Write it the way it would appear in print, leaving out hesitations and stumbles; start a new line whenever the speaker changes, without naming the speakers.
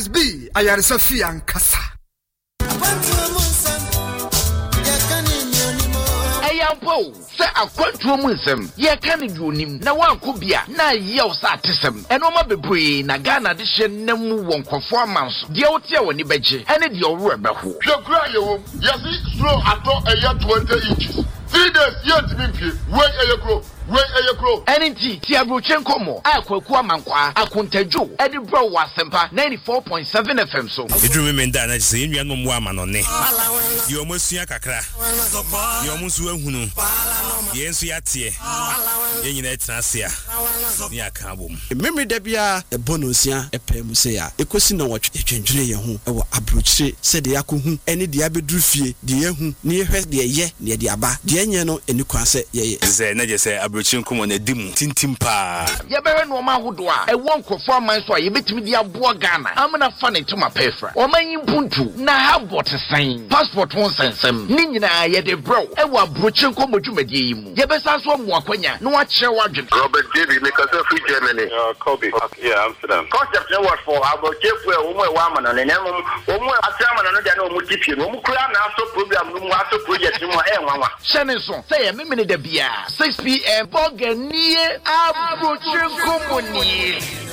B ayaresa fi ankasa
Ayampo se akwantuo mu nsem ye ka ne duonim na wanko bia na ye wo sa atesem eno ma bebree na Ghana de hye namu wonkofo amanso de wote a woni beje ene de owro ebeho
hwekura yewo yesi slow ato eya 20 inches 3 days yet me wey eyekro
Enti ti abrochen komo akwaku amankwa akontajo edi bro wasempa 94.7 FM so
edru me nda na se enua no mo amanone ye omasua kakra ye omusu ahunu ye ensu yatie ye nyina etrasia ni aka bom
memre da bia ebonosia epem se ya ekosi na wotwe twendwene ye ho ewo abrochire se de yakohu ene de abedru fie de yehu ne yehwe de ye ne de aba de enye no eni kwa se ye
ze na je se abrochire komo na dimu tintim pa
ye bewe no ma hodo a e wonkofo aman so a ye betimi de abo Ghana amna fa ne tuma pefra o manyi buntu na habot sign passport won sensem ni nyina ye de bro e wo abrochire komo dwumade yi mu ye besa so mo akwanya no wa kire wadwen
Robert David because of Germany Kobe yeah Amsterdam concept what for abrochire fu e wo mo e wa amana ne nemu wo mo atrama no de na wo mu tipie no mo kura na so program no mu aso project mo e nwanwa
shene so say ye memene da bia 6 p.m. Boganie abrochire komo ni